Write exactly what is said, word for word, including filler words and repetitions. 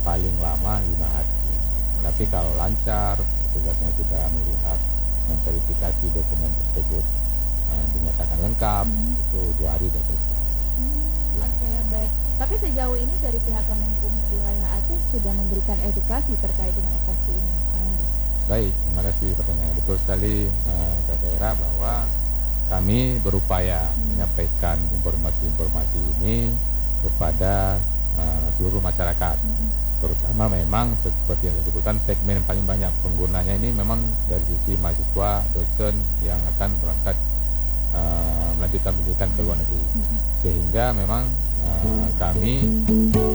paling lama lima hari. Tapi kalau lancar, petugasnya sudah melihat memverifikasi dokumen tersebut uh, dinyatakan lengkap, hmm. itu dua hari sudah selesai. Hmm, ya. Oke, okay, baik. Tapi sejauh ini dari pihak Kemenkum wilayah Aceh sudah memberikan edukasi terkait dengan evakuasi ini, Pak Hendrik? Baik, terima kasih pertanyaan. Betul sekali uh, ke daerah bahwa kami berupaya hmm. menyampaikan informasi-informasi ini kepada uh, seluruh masyarakat. Hmm. Terutama memang seperti yang disebutkan segmen yang paling banyak penggunanya ini memang dari sisi mahasiswa, dosen yang akan berangkat uh, melanjutkan pendidikan ke luar negeri. Sehingga memang uh, kami